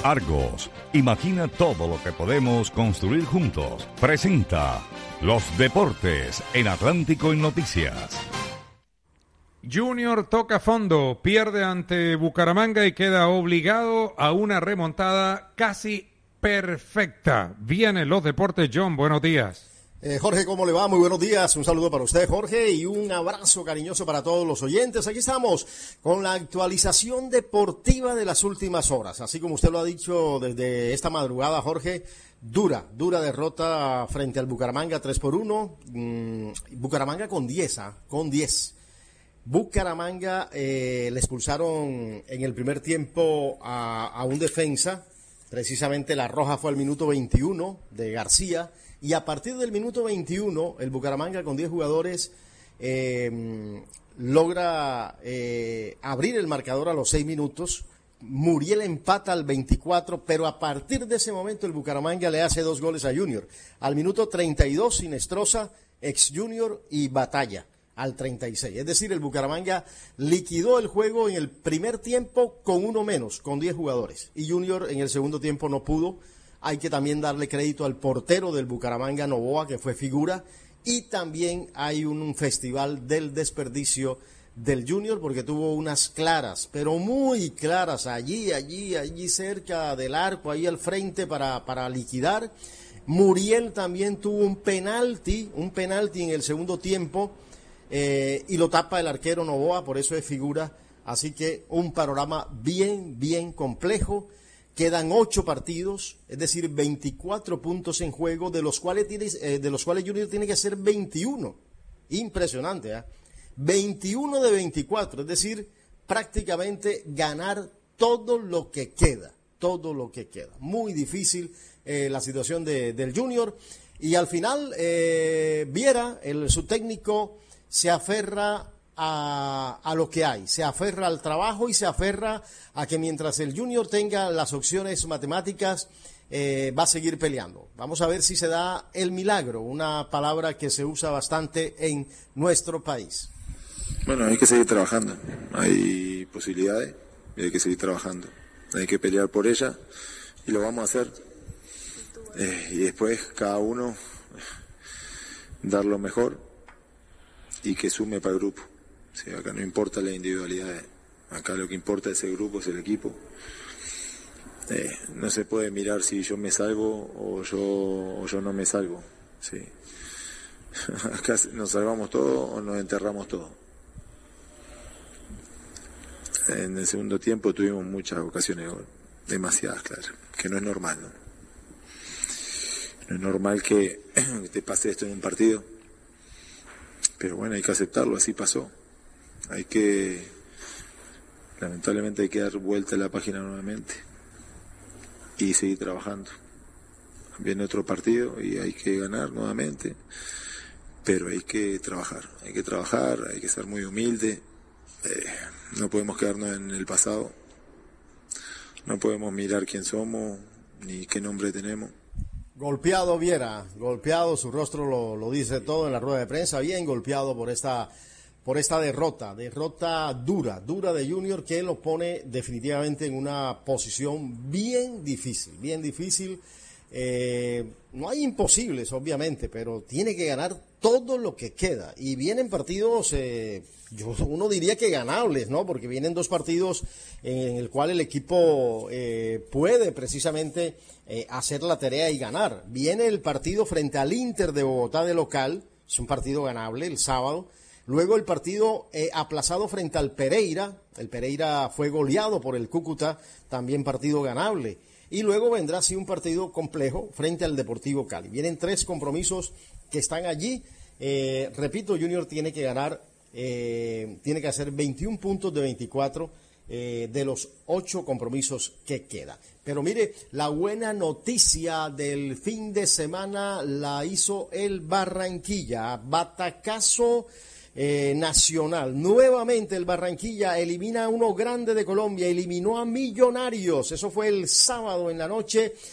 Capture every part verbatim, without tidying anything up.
Argos, imagina todo lo que podemos construir juntos. Presenta Los Deportes en Atlántico en Noticias. Junior toca fondo, pierde ante Bucaramanga y queda obligado a una remontada casi perfecta. Vienen Los Deportes. John, buenos días. Eh, Jorge, ¿cómo le va? Muy buenos días. Un saludo para usted, Jorge, y un abrazo cariñoso para todos los oyentes. Aquí estamos con la actualización deportiva de las últimas horas. Así como usted lo ha dicho desde esta madrugada, Jorge, dura, dura derrota frente al Bucaramanga, tres por uno. Mm, Bucaramanga con diez, ¿ah? Con diez. Bucaramanga eh, le expulsaron en el primer tiempo a, a un defensa. Precisamente la roja fue al minuto veintiuno de García. Y a partir del minuto veintiuno, el Bucaramanga con diez jugadores eh, logra eh, abrir el marcador a los seis minutos. Muriel empata al veinticuatro, pero a partir de ese momento el Bucaramanga le hace dos goles a Junior. Al minuto treinta y dos, Sinestrosa, ex Junior y Batalla al treinta y seis. Es decir, el Bucaramanga liquidó el juego en el primer tiempo con uno menos, con diez jugadores. Y Junior en el segundo tiempo no pudo. Hay que también darle crédito al portero del Bucaramanga, Novoa, que fue figura. Y también hay un, un festival del desperdicio del Junior, porque tuvo unas claras, pero muy claras, allí, allí, allí cerca del arco, ahí al frente para, para liquidar. Muriel también tuvo un penalti, un penalti en el segundo tiempo, eh, y lo tapa el arquero Novoa, por eso es figura. Así que un panorama bien, bien complejo. Quedan ocho partidos, es decir, veinticuatro puntos en juego, de los cuales tiene, eh, de los cuales Junior tiene que hacer veintiuno. Impresionante, ¿eh? veintiuno de veinticuatro, es decir, prácticamente ganar todo lo que queda, todo lo que queda. Muy difícil eh, la situación de, del Junior. Y al final, eh, Viera, el subtécnico, se aferra A, a lo que hay, se aferra al trabajo y se aferra a que mientras el Junior tenga las opciones matemáticas, eh, va a seguir peleando. Vamos a ver si se da el milagro, una palabra que se usa bastante en nuestro país. Bueno, hay que seguir trabajando, hay posibilidades y hay que seguir trabajando, hay que pelear por ella y lo vamos a hacer. Eh, y después cada uno dar lo mejor y que sume para el grupo. Sí, acá no importa la individualidad, acá lo que importa es el grupo, es el equipo. Eh, no se puede mirar si yo me salgo o yo o yo no me salgo. Sí. Acá nos salvamos todos o nos enterramos todos. En el segundo tiempo tuvimos muchas ocasiones, demasiadas, claro, que no es normal, ¿no? No es normal que te pase esto en un partido, pero bueno, hay que aceptarlo, así pasó. Hay que, lamentablemente hay que dar vuelta a la página nuevamente y seguir trabajando. Viene otro partido y hay que ganar nuevamente, pero hay que trabajar, hay que trabajar, hay que ser muy humilde, eh, no podemos quedarnos en el pasado, no podemos mirar quién somos ni qué nombre tenemos. Golpeado Viera, golpeado, su rostro lo, lo dice todo en la rueda de prensa, bien golpeado por esta... por esta derrota, derrota dura, dura de Junior, que lo pone definitivamente en una posición bien difícil, bien difícil. Eh, no hay imposibles, obviamente, pero tiene que ganar todo lo que queda. Y vienen partidos, eh, yo, uno diría que ganables, ¿no? Porque vienen dos partidos en el cual el equipo eh, puede precisamente eh, hacer la tarea y ganar. Viene el partido frente al Inter de Bogotá de local, es un partido ganable el sábado. Luego el partido eh, aplazado frente al Pereira, el Pereira fue goleado por el Cúcuta, también partido ganable. Y luego vendrá sí un partido complejo frente al Deportivo Cali. Vienen tres compromisos que están allí. Eh, repito, Junior tiene que ganar, eh, tiene que hacer veintiún puntos de veinticuatro eh, de los ocho compromisos que quedan. Pero mire, la buena noticia del fin de semana la hizo el Barranquilla. Batacazo Eh, nacional. Nuevamente el Barranquilla elimina a uno grande de Colombia, eliminó a Millonarios. Eso fue el sábado en la noche.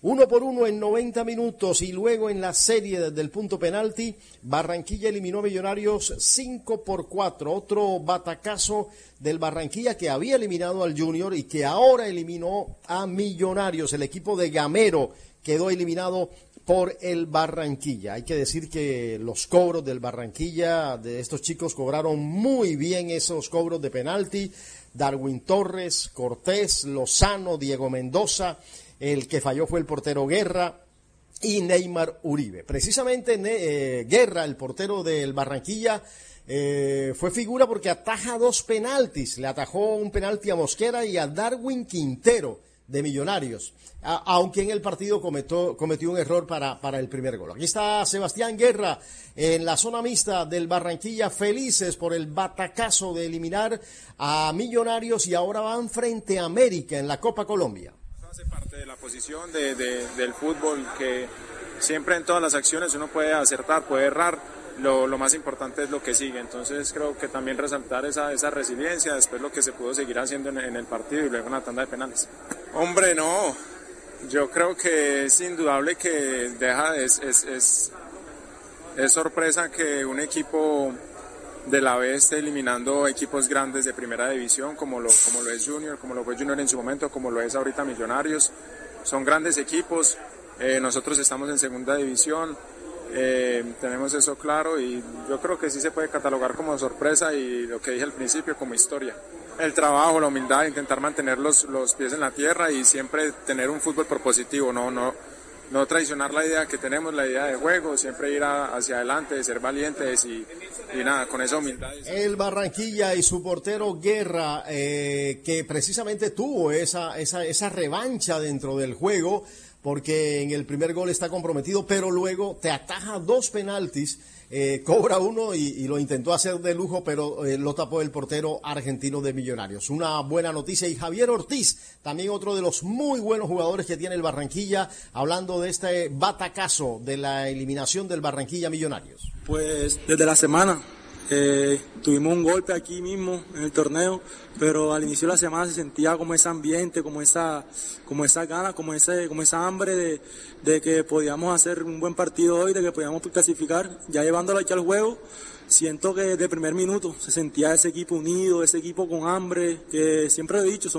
Uno por uno en noventa minutos y luego en la serie desde el punto penalti, Barranquilla eliminó a Millonarios cinco por cuatro. Otro batacazo del Barranquilla que había eliminado al Junior y que ahora eliminó a Millonarios. El equipo de Gamero quedó eliminado por el Barranquilla. Hay que decir que los cobros del Barranquilla, de estos chicos, cobraron muy bien esos cobros de penalti. Darwin Torres, Cortés, Lozano, Diego Mendoza, el que falló fue el portero Guerra y Neymar Uribe. Precisamente eh, Guerra, el portero del Barranquilla, eh, fue figura porque ataja dos penaltis. Le atajó un penalti a Mosquera y a Darwin Quintero de Millonarios, a, aunque en el partido cometió, cometió un error para, para el primer gol. Aquí está Sebastián Guerra en la zona mixta del Barranquilla, felices por el batacazo de eliminar a Millonarios y ahora van frente a América en la Copa Colombia. Hace parte de la posición de, de, del fútbol, que siempre en todas las acciones uno puede acertar, puede errar. Lo, lo más importante es lo que sigue, entonces creo que también resaltar esa, esa resiliencia, después lo que se pudo seguir haciendo en, en el partido y luego una tanda de penales. Hombre, no, yo creo que es indudable que deja, es, es, es, es sorpresa que un equipo de la B esté eliminando equipos grandes de primera división, como lo, como lo es Junior, como lo fue Junior en su momento, como lo es ahorita Millonarios. Son grandes equipos, eh, nosotros estamos en segunda división. Eh, tenemos eso claro y yo creo que sí se puede catalogar como sorpresa y lo que dije al principio como historia. El trabajo, la humildad, intentar mantener los, los pies en la tierra y siempre tener un fútbol propositivo, no, no, no traicionar la idea que tenemos, la idea de juego, siempre ir a, hacia adelante, ser valientes y, y nada, con esa humildad. El Barranquilla y su portero Guerra, eh, que precisamente tuvo esa, esa, esa revancha dentro del juego, porque en el primer gol está comprometido, pero luego te ataja dos penaltis, eh, cobra uno y, y lo intentó hacer de lujo, pero eh, lo tapó el portero argentino de Millonarios. Una buena noticia. Y Javier Ortiz, también otro de los muy buenos jugadores que tiene el Barranquilla, hablando de este batacazo de la eliminación del Barranquilla Millonarios. Pues desde la semana eh, tuvimos un golpe aquí mismo en el torneo, pero al inicio de la semana se sentía como ese ambiente, como esa, como esa gana, como ese, como esa hambre de, de que podíamos hacer un buen partido hoy, de que podíamos clasificar. Ya llevándolo aquí al juego, siento que desde el primer minuto se sentía ese equipo unido, ese equipo con hambre, que siempre he dicho. Son...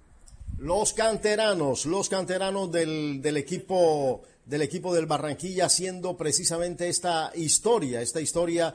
Los canteranos, los canteranos del, del equipo del equipo del Barranquilla, haciendo precisamente esta historia, esta historia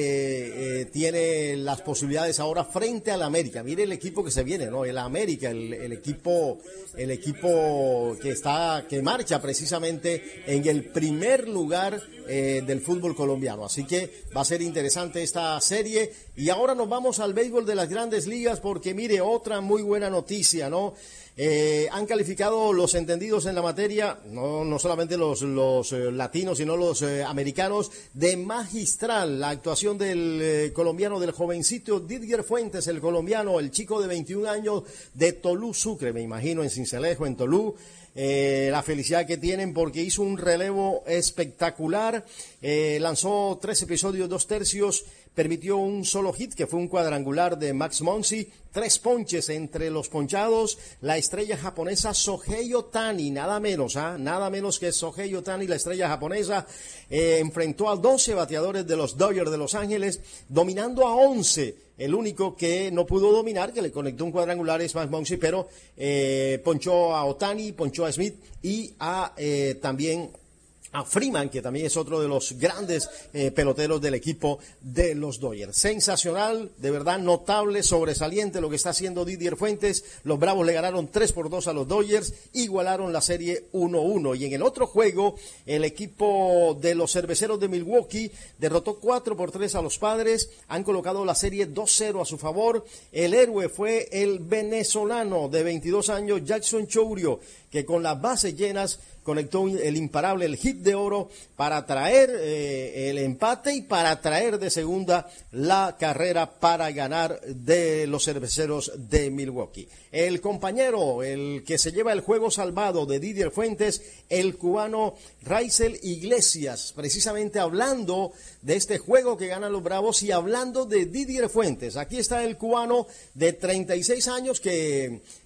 que eh, tiene las posibilidades ahora frente al América. Mire el equipo que se viene, ¿no? El América, el, el equipo, el equipo que está, que marcha precisamente en el primer lugar eh, del fútbol colombiano. Así que va a ser interesante esta serie. Y ahora nos vamos al béisbol de las Grandes Ligas, porque mire, otra muy buena noticia, ¿no? Eh, han calificado los entendidos en la materia, no, no solamente los, los eh, latinos, sino los eh, americanos, de magistral la actuación del eh, colombiano, del jovencito Didier Fuentes, el colombiano, el chico de veintiún años de Tolú, Sucre, me imagino, en Sincelejo, en Tolú. Eh, la felicidad que tienen porque hizo un relevo espectacular, eh, lanzó tres episodios, dos tercios, permitió un solo hit que fue un cuadrangular de Max Muncy, tres ponches entre los ponchados, la estrella japonesa Shohei Ohtani, nada menos, ¿ah? nada menos que Shohei Ohtani, la estrella japonesa, eh, enfrentó a doce bateadores de los Dodgers de Los Ángeles, dominando a once. El único que no pudo dominar, que le conectó un cuadrangular, es Max Muncy, pero eh, ponchó a Ohtani, ponchó a Smith y a eh, también a Freeman, que también es otro de los grandes eh, peloteros del equipo de los Dodgers. Sensacional, de verdad notable, sobresaliente lo que está haciendo Didier Fuentes. Los Bravos le ganaron tres por dos a los Dodgers, igualaron la serie uno uno. Y en el otro juego, el equipo de los Cerveceros de Milwaukee derrotó cuatro por tres a los Padres, han colocado la serie dos cero a su favor. El héroe fue el venezolano de veintidós años, Jackson Chourio, que con las bases llenas conectó el imparable, el hit de oro para traer eh, el empate y para traer de segunda la carrera para ganar de los Cerveceros de Milwaukee. El compañero, el que se lleva el juego salvado de Didier Fuentes, el cubano Raisel Iglesias, precisamente hablando de este juego que ganan los Bravos y hablando de Didier Fuentes. Aquí está el cubano de treinta y seis años que...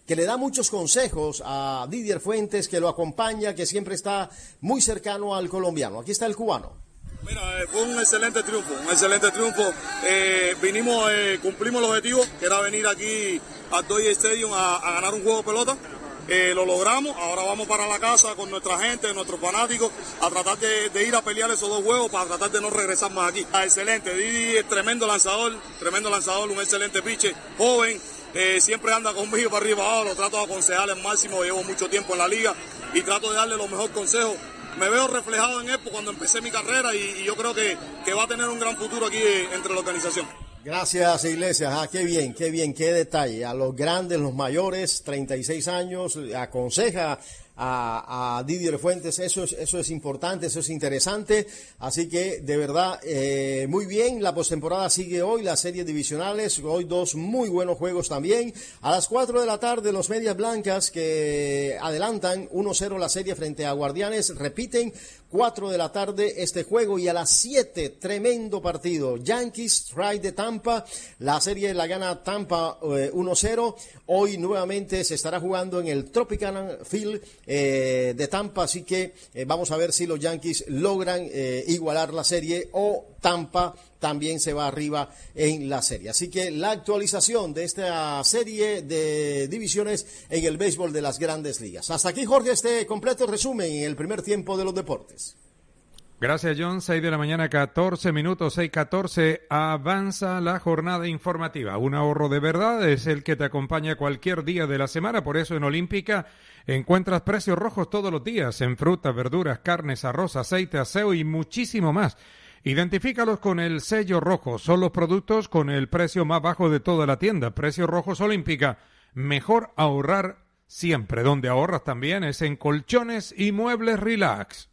que le da muchos consejos a Didier Fuentes, que lo acompaña, que siempre está muy cercano al colombiano. Aquí está el cubano. Mira, eh, fue un excelente triunfo, un excelente triunfo. Eh, vinimos, eh, cumplimos el objetivo, que era venir aquí al Dodger Stadium a, a ganar un juego de pelota. Eh, lo logramos, ahora vamos para la casa con nuestra gente, nuestros fanáticos, a tratar de, de ir a pelear esos dos juegos para tratar de no regresar más aquí. Ah, excelente, Didi es tremendo lanzador, tremendo lanzador, un excelente pitcher, joven, eh, siempre anda conmigo para arriba abajo, lo trato de aconsejar al máximo, llevo mucho tiempo en la liga y trato de darle los mejores consejos. Me veo reflejado en él cuando empecé mi carrera y, y yo creo que, que va a tener un gran futuro aquí eh, entre la organización. Gracias, Iglesias. Ah, qué bien, qué bien, qué detalle. A los grandes, los mayores, treinta y seis años, aconseja a, a Didier Fuentes. Eso es, eso es importante, eso es interesante. Así que, de verdad, eh, muy bien. La postemporada sigue hoy, las series divisionales. Hoy dos muy buenos juegos también. A las cuatro de la tarde, los Medias Blancas que adelantan uno cero la serie frente a Guardianes. Repiten cuatro de la tarde este juego, y a las siete, tremendo partido. Yankees, Rays de Tampa, la serie la gana Tampa eh, uno cero. Hoy nuevamente se estará jugando en el Tropicana Field eh, de Tampa, así que eh, vamos a ver si los Yankees logran eh, igualar la serie o Tampa también se va arriba en la serie. Así que la actualización de esta serie de divisiones en el béisbol de las Grandes Ligas. Hasta aquí, Jorge, este completo resumen en el primer tiempo de los deportes. Gracias, John. seis de la mañana, catorce minutos, seis catorce. Avanza la jornada informativa. Un ahorro de verdad es el que te acompaña cualquier día de la semana. Por eso en Olímpica encuentras precios rojos todos los días en frutas, verduras, carnes, arroz, aceite, aseo y muchísimo más. Identifícalos con el sello rojo. Son los productos con el precio más bajo de toda la tienda. Precios rojos Olímpica. Mejor ahorrar siempre. Donde ahorras también es en colchones y muebles Relax.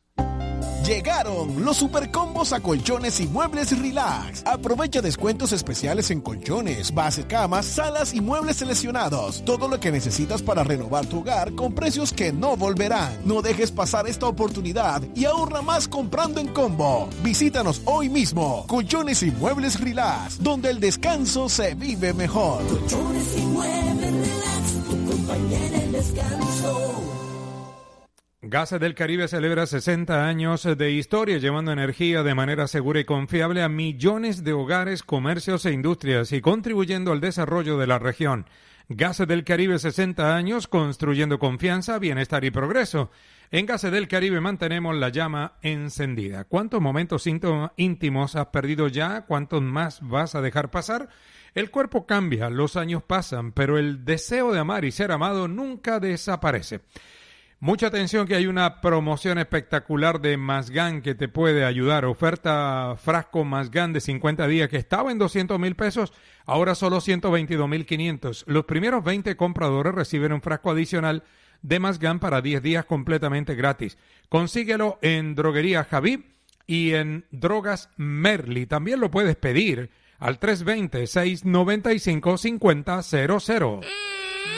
Llegaron los supercombos a Colchones y Muebles Relax. Aprovecha descuentos especiales en colchones, base, camas, salas y muebles seleccionados. Todo lo que necesitas para renovar tu hogar con precios que no volverán. No dejes pasar esta oportunidad y ahorra más comprando en combo. Visítanos hoy mismo. Colchones y Muebles Relax, donde el descanso se vive mejor. Colchones y Muebles Relax, tu compañía en el descanso. Gases del Caribe celebra sesenta años de historia, llevando energía de manera segura y confiable a millones de hogares, comercios e industrias y contribuyendo al desarrollo de la región. Gases del Caribe, sesenta años, construyendo confianza, bienestar y progreso. En Gases del Caribe mantenemos la llama encendida. ¿Cuántos momentos íntimos has perdido ya? ¿Cuántos más vas a dejar pasar? El cuerpo cambia, los años pasan, pero el deseo de amar y ser amado nunca desaparece. Mucha atención, que hay una promoción espectacular de Mazgán que te puede ayudar. Oferta frasco Mazgán de cincuenta días que estaba en doscientos mil pesos, ahora solo ciento veintidós mil quinientos. Los primeros veinte compradores reciben un frasco adicional de Mazgán para diez días completamente gratis. Consíguelo en Droguería Javí y en Drogas Merli. También lo puedes pedir al tres dos cero, seis nueve cinco, cinco cero cero cero.